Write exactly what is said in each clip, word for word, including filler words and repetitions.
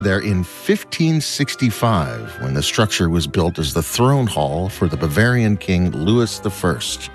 There in fifteen sixty-five, when the structure was built as the throne hall for the Bavarian king Louis the First.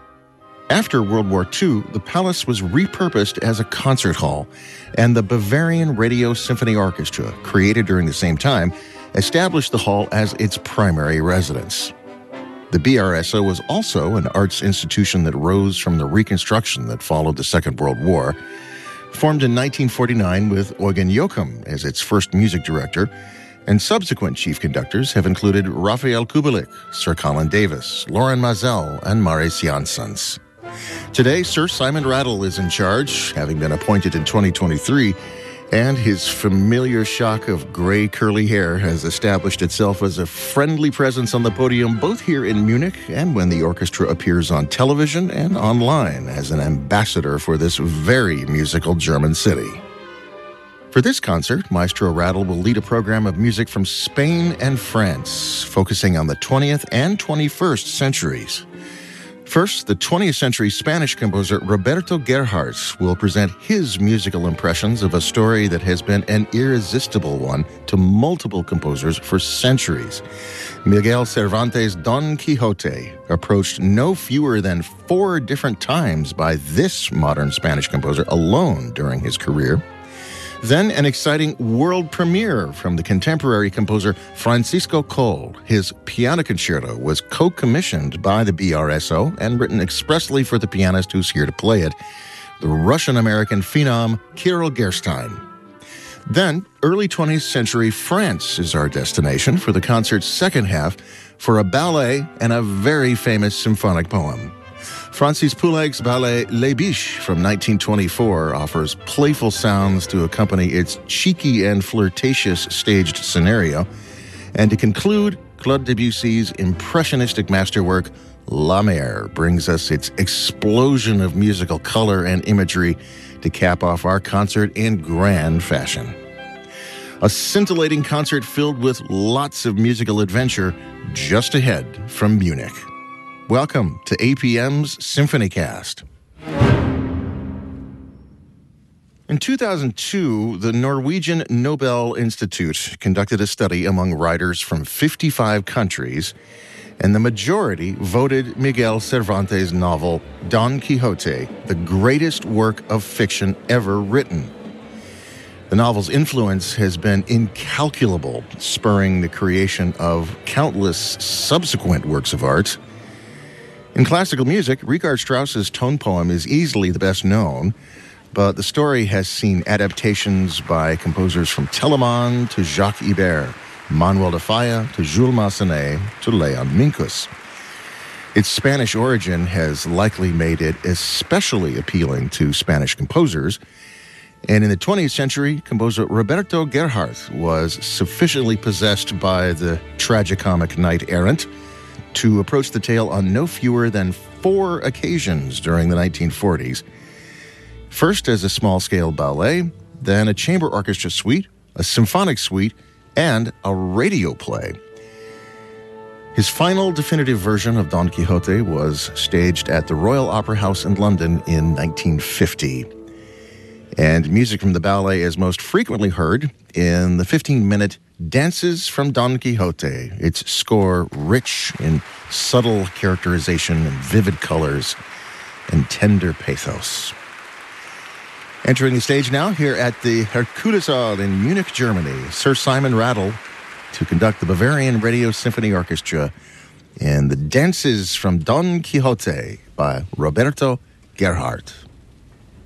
After World War Two, the palace was repurposed as a concert hall, and the Bavarian Radio Symphony Orchestra, created during the same time, established the hall as its primary residence. The B R S O was also an arts institution that rose from the reconstruction that followed the Second World War. Formed in nineteen forty-nine with Eugen Joachim as its first music director, and subsequent chief conductors have included Raphael Kubelik, Sir Colin Davis, Lauren Mazel, and Marius Jansons. Today, Sir Simon Rattle is in charge, having been appointed in twenty twenty-three, and his familiar shock of gray curly hair has established itself as a friendly presence on the podium both here in Munich and when the orchestra appears on television and online as an ambassador for this very musical German city. For this concert, Maestro Rattle will lead a program of music from Spain and France, focusing on the twentieth and twenty-first centuries. First, the twentieth century Spanish composer Roberto Gerhardt will present his musical impressions of a story that has been an irresistible one to multiple composers for centuries. Miguel Cervantes' Don Quixote, approached no fewer than four different times by this modern Spanish composer alone during his career. Then an exciting world premiere from the contemporary composer Francisco Coll. His piano concerto was co-commissioned by the B R S O and written expressly for the pianist who's here to play it, the Russian-American phenom Kirill Gerstein. Then, early twentieth century France is our destination for the concert's second half for a ballet and a very famous symphonic poem. Francis Poulenc's ballet Les Biches from nineteen twenty-four offers playful sounds to accompany its cheeky and flirtatious staged scenario. And to conclude, Claude Debussy's impressionistic masterwork, La Mer, brings us its explosion of musical color and imagery to cap off our concert in grand fashion. A scintillating concert filled with lots of musical adventure just ahead from Munich. Welcome to A P M's SymphonyCast. In two thousand two, the Norwegian Nobel Institute conducted a study among writers from fifty-five countries, and the majority voted Miguel Cervantes' novel Don Quixote the greatest work of fiction ever written. The novel's influence has been incalculable, spurring the creation of countless subsequent works of art. In classical music, Richard Strauss's tone poem is easily the best known, but the story has seen adaptations by composers from Telemann to Jacques Ibert, Manuel de Falla to Jules Massenet to Leon Minkus. Its Spanish origin has likely made it especially appealing to Spanish composers, and in the twentieth century, composer Roberto Gerhardt was sufficiently possessed by the tragicomic knight-errant to approach the tale on no fewer than four occasions during the nineteen forties. First as a small-scale ballet, then a chamber orchestra suite, a symphonic suite, and a radio play. His final definitive version of Don Quixote was staged at the Royal Opera House in London in nineteen fifty. And music from the ballet is most frequently heard in the fifteen-minute Dances from Don Quixote, its score rich in subtle characterization and vivid colors and tender pathos. Entering the stage now here at the Herkulessaal in Munich, Germany, Sir Simon Rattle to conduct the Bavarian Radio Symphony Orchestra in the Dances from Don Quixote by Roberto Gerhardt.